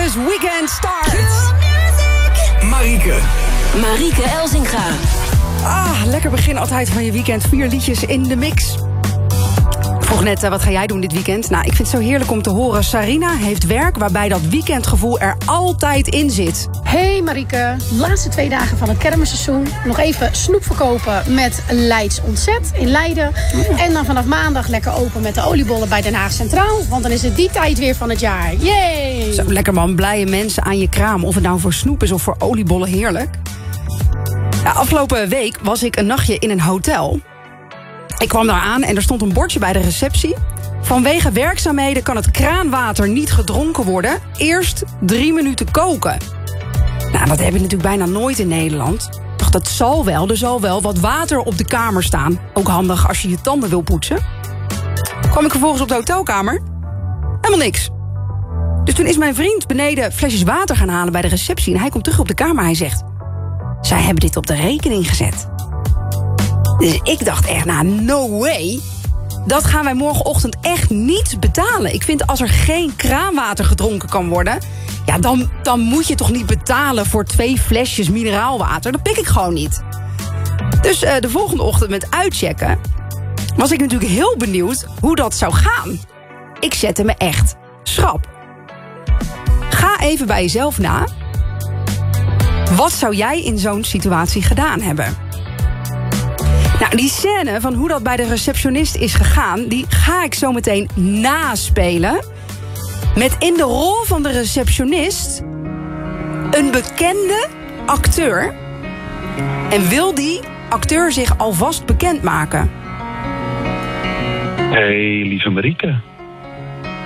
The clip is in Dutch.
Marieke's Weekend Start. Marieke Elsinga. Lekker begin altijd van je weekend. 4 liedjes in de mix. Ik vroeg net, wat ga jij doen dit weekend? Nou, ik vind het zo heerlijk om te horen. Sarina heeft werk waarbij dat weekendgevoel er altijd in zit. Hey Marieke, de laatste 2 dagen van het kermisseizoen. Nog even snoep verkopen met Leids Ontzet in Leiden. En dan vanaf maandag lekker open met de oliebollen bij Den Haag Centraal. Want dan is het die tijd weer van het jaar. Yay! Zo lekker man, blije mensen aan je kraam. Of het nou voor snoep is of voor oliebollen, heerlijk. Ja, afgelopen week was ik een nachtje in een hotel. Ik kwam daar aan en er stond een bordje bij de receptie. Vanwege werkzaamheden kan het kraanwater niet gedronken worden. Eerst 3 minuten koken. Nou, dat heb je natuurlijk bijna nooit in Nederland. Toch, dat zal wel. Er zal wel wat water op de kamer staan. Ook handig als je je tanden wil poetsen. Kwam ik vervolgens op de hotelkamer. Helemaal niks. Dus toen is mijn vriend beneden flesjes water gaan halen bij de receptie. En hij komt terug op de kamer. Hij zegt: zij hebben dit op de rekening gezet. Dus ik dacht echt, nou, no way. Dat gaan wij morgenochtend echt niet betalen. Ik vind als er geen kraanwater gedronken kan worden, ja, dan moet je toch niet betalen voor 2 flesjes mineraalwater. Dat pik ik gewoon niet. Dus de volgende ochtend met uitchecken was ik natuurlijk heel benieuwd hoe dat zou gaan. Ik zette me echt schrap. Ga even bij jezelf na. Wat zou jij in zo'n situatie gedaan hebben? Nou, die scène van hoe dat bij de receptionist is gegaan, die ga ik zo meteen naspelen. Met in de rol van de receptionist een bekende acteur. En wil die acteur zich alvast bekendmaken? Hey, lieve Marieke.